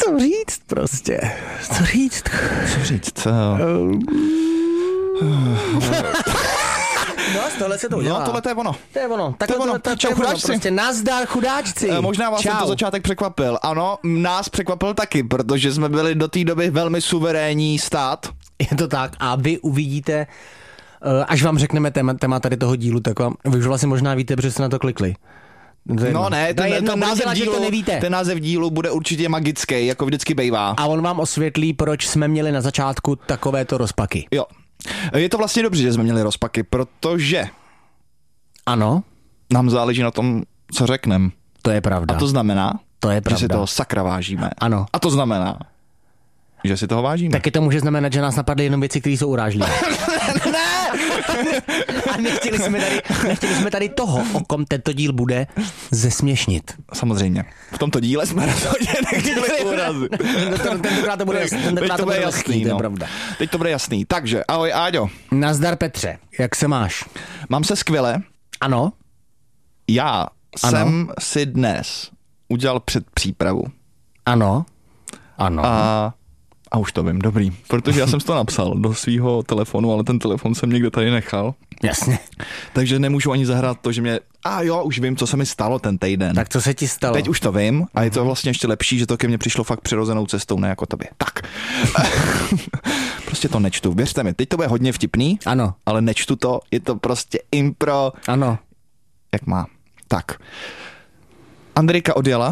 Co říct prostě? Co říct? No, tohle se to udělá. No, tohle to je ono. To je ono. To je ono. Čau, chudáčci. Prostě nazdar, chudáčci. Možná vás to začátek překvapil. Ano, nás překvapil taky, protože jsme byli do té doby velmi suverénní stát. Je to tak a vy uvidíte, až vám řekneme téma tady toho dílu, tak vy už vlastně možná víte, protože jste na to klikli. No ne, ten název dílu bude určitě magický, jako vždycky bejvá. A on vám osvětlí, proč jsme měli na začátku takovéto rozpaky. Jo. Je to vlastně dobře, že jsme měli rozpaky, protože... Ano. Nám záleží na tom, co řekneme. To je pravda. A to znamená, že si toho sakra vážíme. Ano. A to znamená, že si toho vážíme. Taky to může znamenat, že nás napadly jenom věci, které jsou urážlivé. Ne! A nechtěli jsme tady toho, o kom tento díl bude, zesměšnit. Samozřejmě. V tomto díle jsme rozhodně nechtěli urazit. Tentokrát to bude jasný, no. To je pravda. Teď to bude jasný. Takže, ahoj Áďo. Nazdar Petře, jak se máš? Mám se skvěle. Ano. Já jsem si dnes udělal předpřípravu. Ano. A už to vím, dobrý. Protože já jsem to napsal do svého telefonu, ale ten telefon jsem někde tady nechal. Jasně. Takže nemůžu ani zahrát to, že mě... už vím, co se mi stalo ten týden. Tak co se ti stalo? Teď už to vím a je to vlastně ještě lepší, že to ke mně přišlo fakt přirozenou cestou, ne jako tobě. Tak. Prostě to nečtu. Věřte mi, teď to bude hodně vtipný. Ano. Ale nečtu to, je to prostě impro. Ano. Jak má. Tak. Andrejka odjela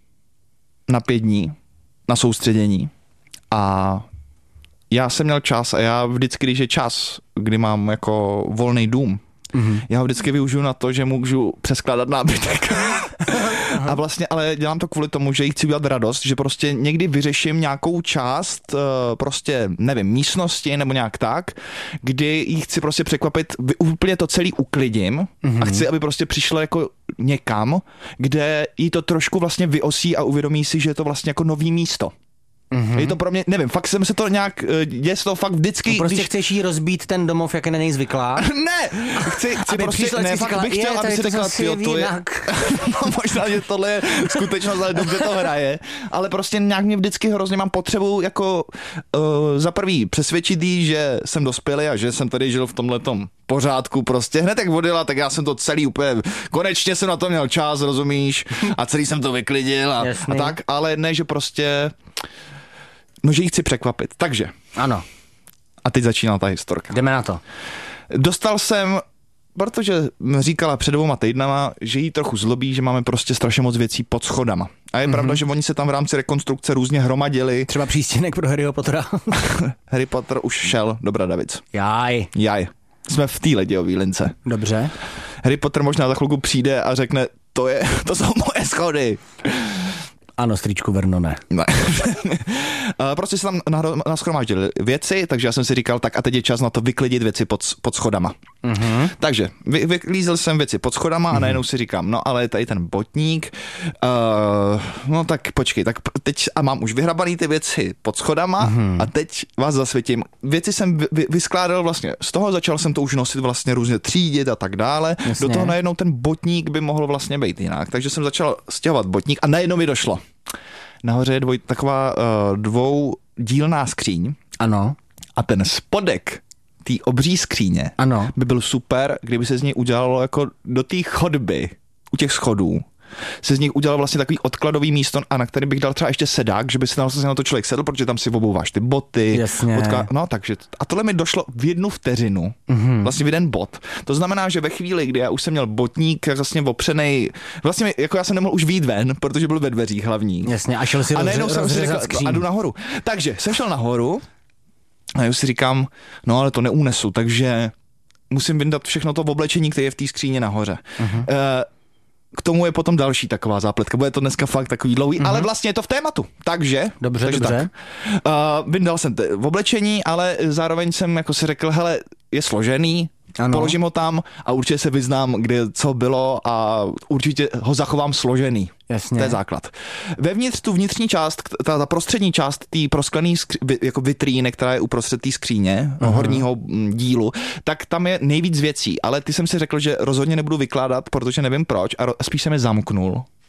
na 5 dní na soustředění a já jsem měl čas a já vždycky, když je čas, kdy mám jako volný dům, já ho vždycky využiju na to, že můžu přeskládat nábytek. A vlastně, ale dělám to kvůli tomu, že jí chci udělat radost, že prostě někdy vyřeším nějakou část, prostě, nevím, místnosti nebo nějak tak, kdy jí chci prostě překvapit, úplně to celý uklidím a chci, aby prostě přišla jako někam, kde jí to trošku vlastně vyosí a uvědomí si, že je to vlastně jako nový místo. Je to pro mě, nevím, fakt jsem se to nějak, je to fakt vždycky... Prostě chceš jí rozbít ten domov, jak je na něj zvyklá? Ne! Chci prostě, ne, fakt bych chtěl, aby si řekla, to je... No možná, že tohle je skutečnost, ale dobře to hraje, ale prostě nějak mě vždycky hrozně mám potřebu jako za prvý přesvědčit jí, že jsem dospělý a že jsem tady žil v tomhletom pořádku prostě. Hned jak odjela, tak já jsem to celý úplně, konečně jsem na to měl čas, rozumíš? A celý jsem to vyklidil a tak, ale ne, že prostě... No, že jí chci překvapit. Takže. Ano. A teď začíná ta historka. Jdeme na to. Dostal jsem, protože říkala před 2 týdnama, že jí trochu zlobí, že máme prostě strašně moc věcí pod schodama. A je pravda, že oni se tam v rámci rekonstrukce různě hromadili. Třeba přístěnek pro Harryho Pottera. Harry Potter už šel do Bradavic. Jaj. Jsme v té Ledějový lince. Dobře. Harry Potter možná za chvilku přijde a řekne, to jsou moje schody. Ano, strýčku Vernone. Ne. Prostě se tam nashromáždily věci, takže já jsem si říkal, tak a teď je čas na to vyklidit věci pod schodama. Takže vyklízel jsem věci pod schodama a najednou si říkám, no ale tady ten botník, no tak počkej, tak teď a mám už vyhrabaný ty věci pod schodama a teď vás zasvětím. Věci jsem vyskládal vlastně, z toho začal jsem to už nosit vlastně různě třídit a tak dále. Jasně. Do toho najednou ten botník by mohl vlastně být jinak, takže jsem začal stěhovat botník a najednou mi došlo. Nahoře je taková dvoudílná skříň. Ano. A ten spodek té obří skříně by byl super, kdyby se z něj udělalo jako do té chodby, u těch schodů, se z nich udělal vlastně takový odkladový místo, a na který bych dal třeba ještě sedák, že by se tam vlastně na to člověk sedl, protože tam si obouváš ty boty. Jasně. No takže, a tohle mi došlo v 1 vteřinu, vlastně v 1 bod. To znamená, že ve chvíli, kdy já už jsem měl botník vlastně opřenej, vlastně jako já jsem nemohl už vyjít ven, protože byl ve dveřích hlavní. Jasně, a šel si rozřezat skříň. A jdu nahoru. Takže jsem šel nahoru a já si říkám, no ale to neunesu, takže musím vyndat všechno to oblečení, které je v té skříně nahoře. K tomu je potom další taková zápletka. Bude to dneska fakt takový dlouhý, ale vlastně je to v tématu. Takže dobře. Tak. Vyndal jsem v oblečení, ale zároveň jsem jako si řekl, hele, je složený, položím ho tam a určitě se vyznám, kde co bylo a určitě ho zachovám složený. Jasně. To je základ. Vevnitř tu vnitřní část, ta prostřední část té prosklené jako vitríny, která je uprostřed té skříně, horního dílu, tak tam je nejvíc věcí, ale ty jsem si řekl, že rozhodně nebudu vykládat, protože nevím proč a spíš jsem je zamknul.